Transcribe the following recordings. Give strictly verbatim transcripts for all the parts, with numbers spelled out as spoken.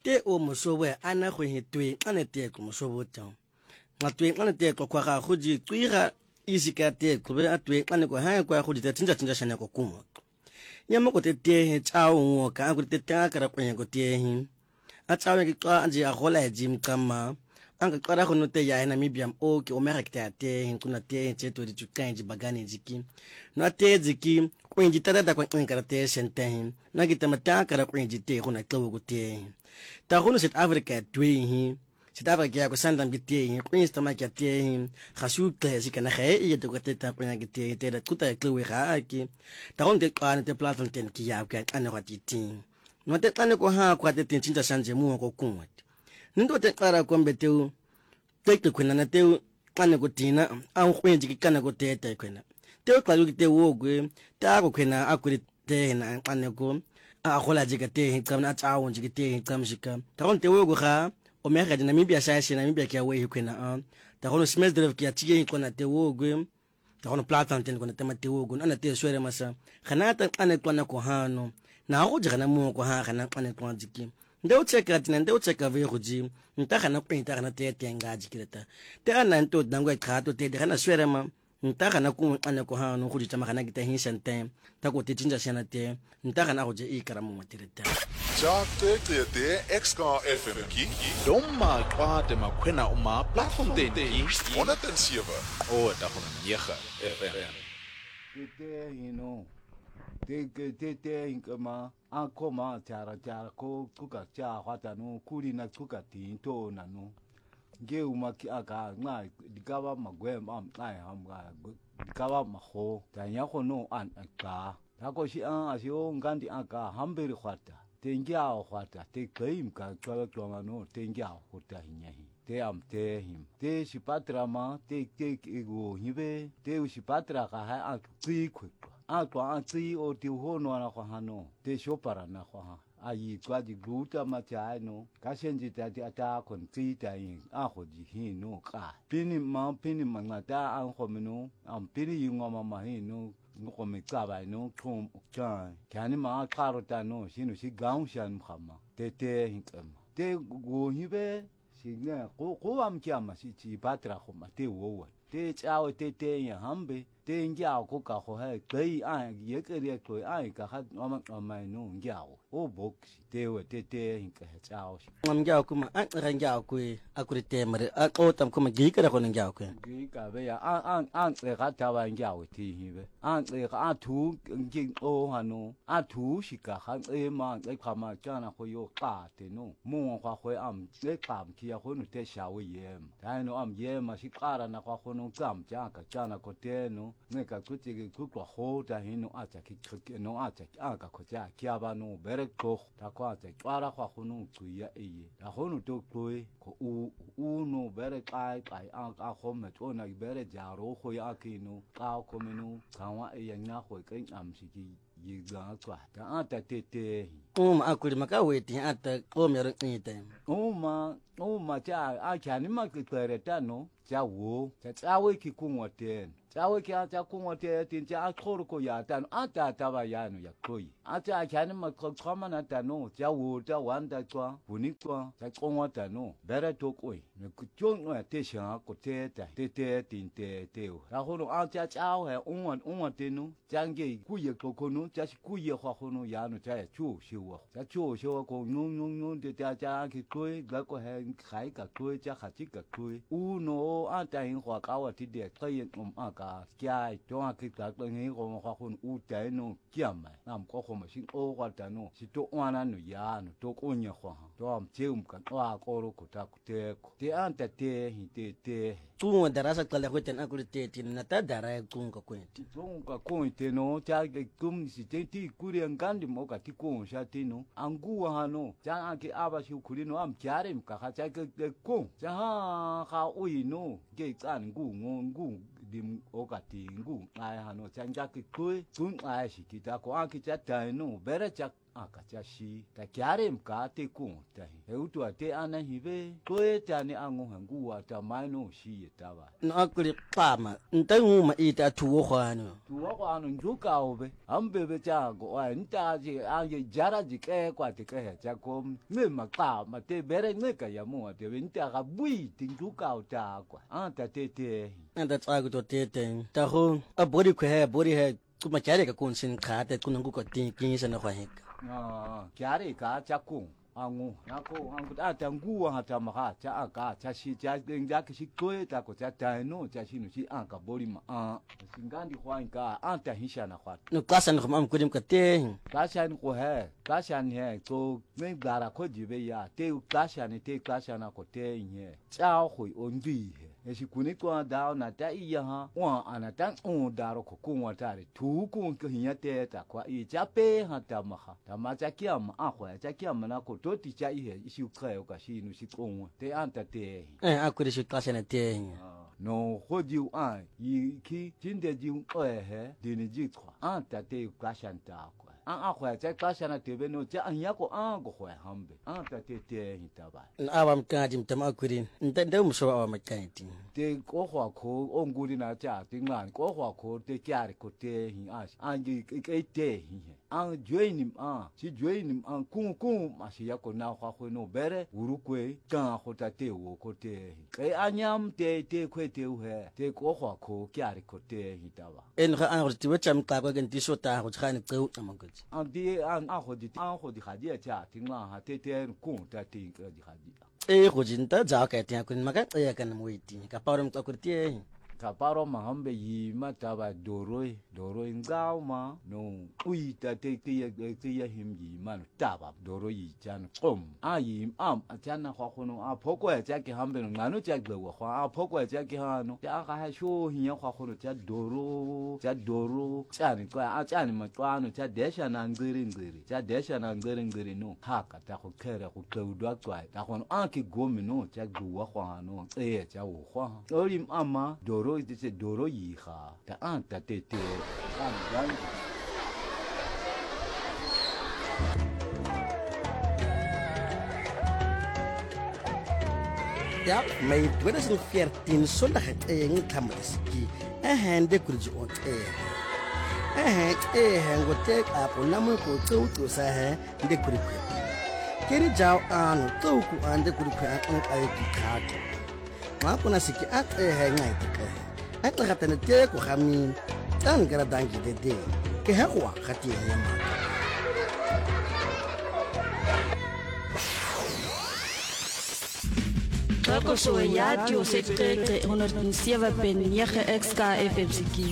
te o mosowe ana go hetwe ana te ko mosobo tang ngatwe ana te ko kwa ga go di tsira isika te ko be atwe ana ko ha kwa go di tsinja tsinja shana ko kumo nyama ko te te tsawo ngo ka go te ta ka ra ko ngo te hin a tsawo ke ka anje a gola jim kama anga qara go no te ya Namibia o ke o mera ke te hin kuna te tse to di tsukanji bagane jiki no te jiki ko inji tada da ko ngara te senten na kita mata ka ra ko inji te go na tlo go te ta go no South Africa twe hin South Africa ko sandam ki te hin ko insta ma ki te hin khasu te si kana khae e to ko te ta ko na ki te te da kuta tlo we ga ki ta go te ka te platform ten ki ya ka ana ko ti tin no te kana ko ha ko te tin tinta sanje mu ko kunwa ndo te qara ko mbeteu teke kwena na teu kana ko tina a ngwenji kana ko teta kwena teu qala ki te wogwe ta ko kwena akuri te na kana ko a gola jika te kana tsa wonji ki te kamshika ta kon te wogo ga o mega de Namibia sa sa Namibia ki awe kwena a ta kon smes drive ki atie ko na te wogwe ta kon platan ten ko na te mate wogo na te swere masa khana ta kana ko na ko hano na go jika na mo ko ha kana kana ko jiki ndeu cheka tina ndeu cheka ve goji nta kana ko nta kana te tenga jikireta te ana nto dangwa khato te de kana swerema nta kana ku ana ko ha no goji tama kana kita hin sente ta ko te tinja shana te nta kana go je e kara mo matireta ja te te te X K F M ki domma kwa te makwena uma platform te ki honderd en sewe o ta honderd en nege F M te you know te te te inkama a koma tara tara ko kuka cha hwata no kuri na kuka tinto na no ge uma ki aka nga dikaba magwema ai hamga dikaba maho tanya ko no an aka ta ko shi an asio ngandi aka hambere hwata tengia hwata te klaim ka kwa kwa no tengia hwata hinyahi te am te him te shipatra ma te te ego hibe te shipatra ka ha a tsi kwekwa a kwa a tsi o te hono na kwa hano te shopara na kwa a yi kwa di gluta ma cha no ka shenji ta ti ata kon tsi ta yin a ho ji hi no ka pini ma pini ma ngata a ho meno am pini yi ngoma ma hi no ngo me ka ba no kom cha kani ma karo ta no shinu shi gaung shan khama te te hin kam te go hibe signa ko ko am kiama si chi patra ko ma te wo te chao te te ya hambe te ngia ko ka ho ha kai a ye ke re ko ai ka ha ma ma no ngia o box te we te te hin ka chao ngam ngia ko ma a ra ngia ko akuri te mare a ko tam ko ma gi ka ko ngia ko gi ka be ya a a a re ka ta ba ngia o ti hi be a re ka a thu ngi o ha no a thu shi ka ha e ma e ka ma cha na ko yo ka te no mo kwa ho am e ka m ki ya ho no te sha we ye ta no am ye ma shi ka ra na kwa ho no kam cha ka cha na ko te no ne ka ku ti ku ko ho ta hi no a cha ki no a cha a ka ko cha ki aba no bere ko ta kwa cha kwa kwa ho no ku ya e ta ho no to ko ko u u no bere kai kai a a ho me to na bere ja ro ho ya ki no ka ko me no ka wa e ya nya ho kai am shi ki yi ga kwa ta a ta te te um akuri maka weti ata ko me ro nite uma uma cha a kya ni ma ki tere ta no cha wo cha cha we ki ku ngo ten cha we ki a cha ku ngo te tin cha a khoro ko ya ta no a ta ta ba ya no ya koi a cha kya ni ma ko khama na ta no cha wo ta wan ta kwa buni kwa cha ko ngo ta no bere to koi ne ku chong no te sha ko te ta te te tin te te o ra ho no a cha cha he on on te no cha nge ku ye ko ko no cha ku ye ho ho no ya no cha chu shi wo cha chu shi wo ko no no no te cha cha ki koi ga ko he khai ka koi cha kha chi ka koi u no a ta hin hwa ka wa ti de ka yin um a ka kya to a ki ka to ngi ko ma khun u ta no kya ma nam ko ko ma shi o wa ta no si to wa na no ya no to ko nya khwa to am che um ka wa ko ro ko ta ku te ko te an ta te hi te te tu darasa kala ko ten akuri te tin na ta dara ku ko kwenti to ka ko te no cha ke kum si te ti ku ri an gan di mo ka ti ko sha ti no angu wa no cha a ki aba shi ku ri no am kyare m ka cha ke ko cha ha ka u no ge tsan ngu ngu dim o ka ti ngu ai ha no cha ja ki ku kun ai shi ki ta ko a ki cha ta no bere cha aka chashi ta kyare mka te kun ta he utu ate ana hive toe tani angu hangu ata maino shi tawa no akuri qama ntanguma ita tuwo khano tuwo khano njuka obe ambebe chago a nta ji anje jara ji ke kwa te ke cha ko me maqama te bere nceka yamu ate nta ga bui tinjuka uta kwa anta te te anda tsagu to tete ta ho a body ko he body he kuma kyare ka kun sin khate kun ngu ko tin kin sana khwa heka ah kyare ka cha kun angu nako angu ata nguwa hata maha cha aka cha shi cha nja ki shi koe ta ko cha ta no cha shi no shi anka body ma a singandi khwa inka anta hisha na khwa no kasan kham kudim ka te kashan ko he kashan he to me gara ko jibe ya te kashan te kashan ko te nye cha hui ondi he eshi kunikwa dao na ta iya ha wa anata on daro ko kunwa tare tu kun ko hinya te ta kwa i cha pe ha ta maha ta ma cha kiam a khwa cha kiam na ko to ti cha i he shi kha ka shi nu shi konwa te anta te eh akuri shi kasan te no ho ji a yi ki jinde ji o he de ni ji kwa anta te kashan ta kwa an a khwa cha kashan te be no cha anya ko an go khwa hambe anta te te hitaba awam kadim tam akuri nda muso awam kanti te ko khwa ko onguri na cha tinglan ko khwa ko te kyare ko te hi as anji ke te hi an joinim an si joinim an kun kun ma si ya ko na khwa ko no bere urukwe kan ko ta te wo ko te ke anyam te te kwe te u he te ko khwa ko kyare ko te hi tawa en ga an rti wacham ta ko gen ti so ta ko khani qew amagut an di an a ko di an ko di khadi cha tinglan ha te te kun ta te ke di khadi e go jinta ja ka te kun maka ya kan muiti ka parum ka kurti ka paro mahambe yi mata ba doroi doroi ngao ma no ui ta te te ya te ya him yi man ta ba doroi chan qom a yi am a chan na khwa khono a phoko ya cha ki hambe no ngano cha gbe wa khwa a phoko ya cha ki ha no cha ga ha sho hi ya khwa khono cha doro cha doro cha ni kwa a cha ni ma twa no cha desha na ngiri ngiri cha desha na ngiri ngiri no ha ka ta ko khere ko ke udwa kwa ta khono a ki gomi no cha gbu wa khwa no e cha wo khwa orim ama doro Doro dice doro hija, ta anta te te, an ja mai twintig veertien zondag het eng tamaski a hande kurji on e a het e hango te apo namu ko tu tu sa he de kuri kiri jaw an tu ku an de kuri an ai ki khato ma kuna siki at e he ngai te ke at la gatene te ko khami tan gara dangi de de ke ha kwa khati he ma Rako so ja tio sekte honderdzeven punt negen X K F M Siki.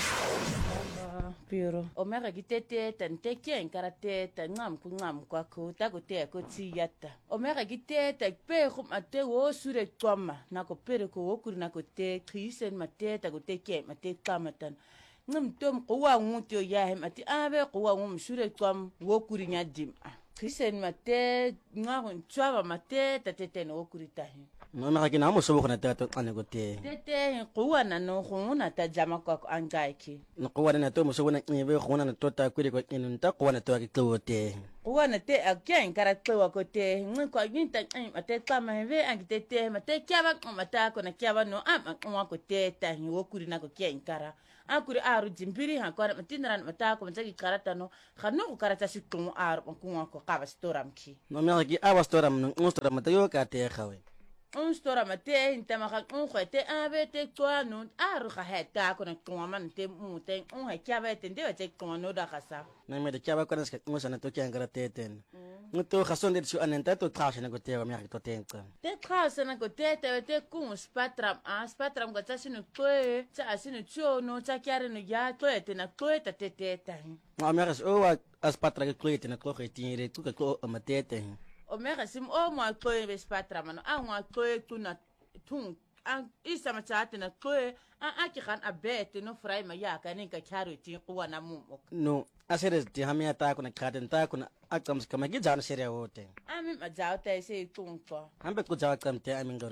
Piro. Omega gitete tante kien karate tangam kungam kwa ko tagote ko tiyata. Omega gitete pe khum ate wo sure twama na ko pere ko okuri na ko te krisen mate tagote kien mate kamatan. Ngam tom ko wa ngutio ya hem ati abe ko wa ngum sure twam wo kuri nya dim. Krisen mate ngahon twaba mate tatete no okuri tahi. no me hakina mo so ko na ta to ane ko te Tete kuwa na no khuna ta jama kwa angaiki. no ko na to mo so na ngi be ko na to ta ku ko kin ta ko na to ki to te Kuwa na te again karatwa ko te ngi kwa ginta mate kama heve angite te mate kyaba mata ko na kyaba no ama kwa ko te ta hi wokuri na ko kien kara akuri aru jimbiri ha ko matinran mata ko mata ki karata no khano ko karata sikku aru ko ko ka bastoramki no me haki a bastoram no storam mata yo ka te khawe un stora mate intama ka un khete abete twanu aru kha heta ko na twaman te mute un ha kyaba te ndewa te twanu da khasa na me de kyaba ko na ska ngosa na to kyan gara te ten no to khason de su anenta to khasha na ko te wa me haki to te nka te khasa na ko te te te kun spatram a spatram ko tasinu toe ta asinu tso no ta kyare no ya toe te na toe ta te te ta ma me ras o wa aspatra ke kloete na ko kheti re ku ka ko mate te o mega sim o mo toe be spatram no a mo toe tu na tun an isa ma chat na toe an aki khan abete no fry ma ya ka ni ka kyaro ti kuwa na mu no asere ti hamia ta ko na khaden ta ko na akam ska ma gi jan sere wote ami ma jao ta se tun ko ambe ko jawa kam te amin gorona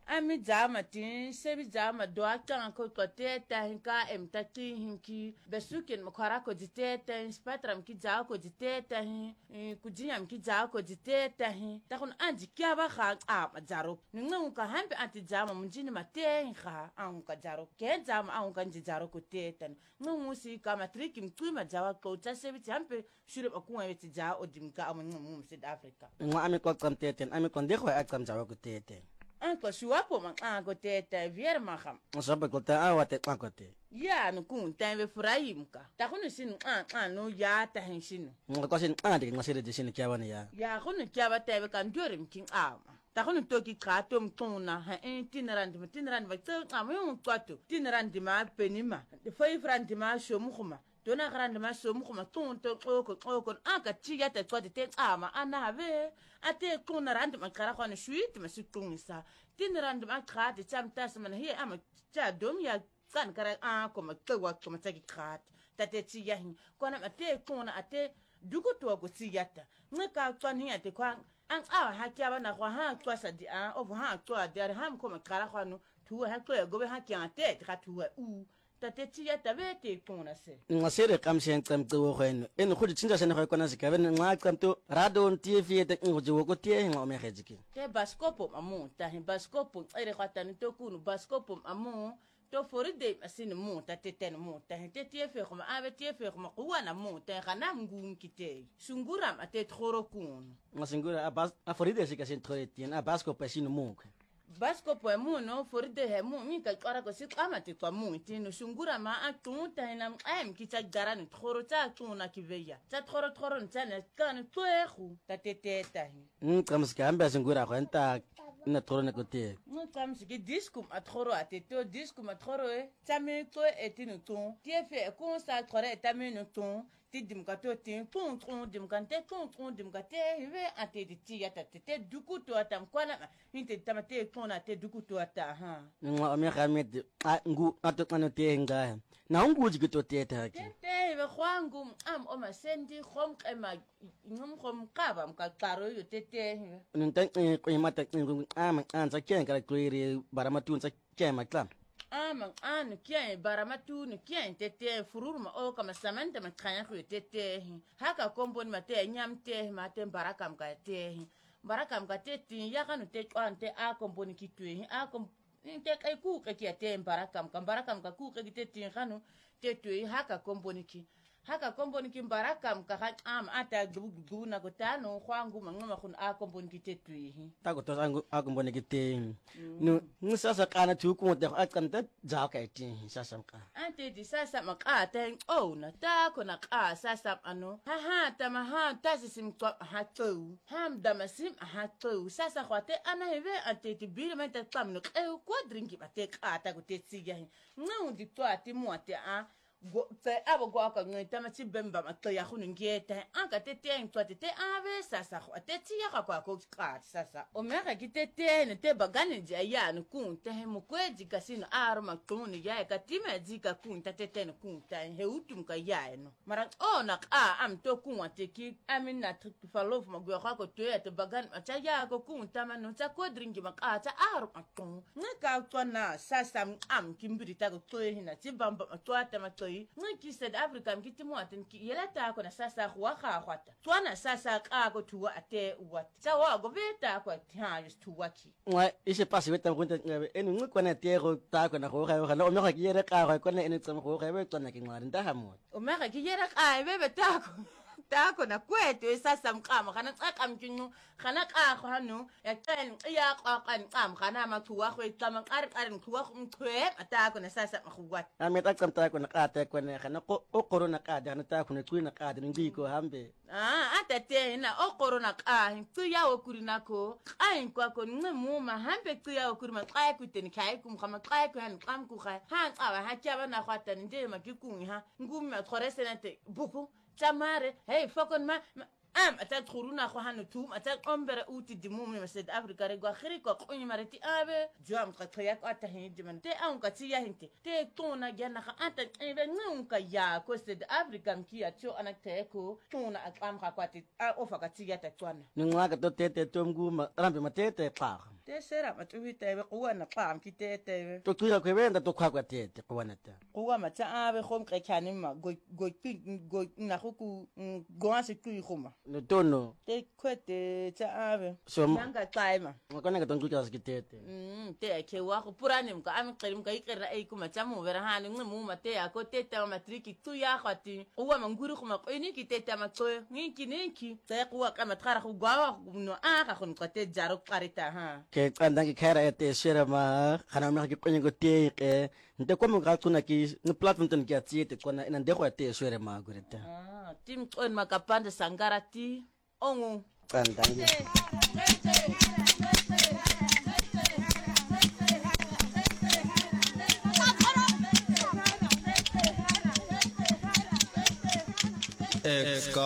ami zama tin sebi zama do aka ko to teta hinka em tati hinki besuken mkhara ko diteta spatram ki za ko diteta hin kujinyam ki za ko diteta hin ta kun anji kya ba kha a mazaro ningu ka hambe anti zama munjini mate kha an ka zaro ke zama an ka nji zaro ko teta ngu si ka matriki mtui mazawa ko ta sebi hambe shure ba kuwa beti za odimka amungu mu South Africa ngwa ami ko kam teten ami kon de ko akam zawa ko teten anko shuapo ma anko teta vier maham sabe ko ta awate kwakote ya no kun tanbe furayimka ta kunu sin an an no ya ta hin shin ngwa ko sin ande ngasire de sin kya bana ya ya kunu kya ba tabe kan dorim kin ama ta kunu toki kratom tuna ha en tinrand tinrand ba tsa amu kwato tinrand ma penima de foi frand ma shomu khuma dona grande ma shomu khuma tun to ko ko ko aka tiya ta kwate te ama ana have ate kuna rand ma kara khone shuit ma situnisa tinrand ma krate chamtas man he ama cha dom ya kan kara a ko ma twa ko ma tsaki krat tate tiya hin kona ate kuna ate duko to ko tiyata ngaka twani ate kwa an awa hakya bana kwa ha twasa di a of ha twa der ham ko ma kara khonu tu ha to go be hakya ate ka tu u tate tiyata bete kuna se ngasire kam sen kam to khoen en khudi chinja sen khoy kona sikaven ngwa kam to radon T V te ngoji wo ko tie ngo me khejiki te baskopo amu ta hin baskopo ere khata ni to kunu baskopo amu to foride asin mu ta te ten mu ta hin te tie fe khoma ave tie fe khoma kuwana mu ta khana ngun kite sungura ate thoro kun ngasingura abas aforide sikasin thore tien abasko pasino mu baskopo amu no foride he mu mi ka kwara ko si kama te kwa mu tino sungura ma atun ta hin am am kita garani thoro ta tuna kiveya ta thoro thoro ntana kan tuehu ta te te ta hin mm kam skamba singura khanta na thoro ne kote no kam siki diskum athoro ateto diskum athoro e tame to etinu ton tie fe kon sa thore tame no ton tidim ka to tin ton ton dim kan te ton ton dim ka te ve ate di ti ata te duku to atam kwana hinte tamate ton ate duku to ata ha ngwa me khamet ngu atokano te nga na ngu jigito te ta ki te ve khwangu am o masendi khom kema ngum khom kaba mka karo yo te te ntan ko mata ngu am an sa ken kala kuire baramatun sa kema klam ama an kien baramatu ni kien tete fururuma o kama samanta makanya ku tete haka kombon mate nyamte mate barakam ka te barakam ka te tin ya kanu te kwante a kombon kitwe a kom te kai ku ka ki te barakam ka barakam ka ku ka te tin kanu te tu haka kombon ki haka kombon ki barakam ka ha am ata gugu na ko tano khwangu mangama kun a kombon ki te tu ta ko to sangu akombon ki te no ngisa kana tu ko te akam ta ja ka ti sasa ka ante di sasa makata oh na ta ko na ka sasa ano ha ha ta ma ha ta sim ko ha to ham da masim ha to sasa khote ana heve ante ti bil ma ta tam no e ko drinki ba te ka ta ko te tsiga no di to ati mo ati a go te abo go ka ngai ta ma ti bemba ma to ya khunu ngeta anka te te to te te ave sasa khote ti ya ka ko ka sasa o me ka ki te te ne te bagane ja ya no kun te mo kweji kasino arma tuni ya ka ti me ji ka kun ta te te no kun ta he utum ka ya no mara o na ka am to kun wa te ki amin na tu falof ma go ka ko to ya te bagan ma cha ya ko kun ta ma no ta ko drinki ma ka ta arma tun ne ka to na sasa am kimbiri ta ko to hina ti bamba to ta ma to ngiki South Africa mkiti mwatin ki yelata ko na sasa khwa kha khwata twana sasa ka ko tuwa ate wat sa wa go beta ko ha just tuwa ki ngwa ise pasi weta ngunta ngabe enu ngwe kwana te go ta ko na go ga ga o me ga ki yere ka ga kwana ene tsam go ga be tsona ki ngwa nda hamo o me ga ki yere ka be beta ko tako na kwetu sasa mqama kana tsaka mkinyu kana ka khano ya ten ya ka kan qam kana mathuwa khwe tsama qari qari mthuwa mthwe atako na sasa makhwat ameta kamta ko na ka ta ko na kana ko o corona ka da na ta ko na twina ka da ngi ko hambe ah atate na o corona ka tu ya o kurina ko ai kwa ko ngemu ma hambe tu ya o kurima qai ku ten kai kum khama qai ku han qam ku kha han qawa ha kyaba na khwata nje makikun ha ngumi ma khoresenate buku tamare hey fokon ma am atat khuruna kho hanu tum atat ombere uti dimum ma South Africa re go khiri ko qonyi marati abe jam qatya ko atahin diman te an ka tiya hinte te tona gena kha ata ebe ngun ka ya ko South Africa mki ya cho anakte ko tona akam kha kwati ofa ka tiya ta twana ningwa ka to te te tomgu ma rambe ma te te pa te sera matuhi tebe kuwa na qam ki te tebe to tuira kwebenda to khwa kwa tete kwana ta kuwa matsa abe khom qekhane ma go go go na go ku go se ku khoma no tono te kwete tsa abe so nanga qaima ngakona ka tontuka sikitete mm te ke wa go purane mka ami qelim ka ikera ai kuma tsa mo vera hane ngimu mate ya ko te ta matriki tu ya khati kuwa manguru khoma qini ki te ta makso nginki ninki te kuwa ka matkara go gwa no a ka khon qate jaro qarita ha ke qanda ki khaira ete shera ma khana ma ki qonye go te ke nte ko mo ga tsuna ki ni platform tan ki atsiete kona ina ndego ate shera ma gureta ah tim qon makapanda sangarati ongu qanda ngi X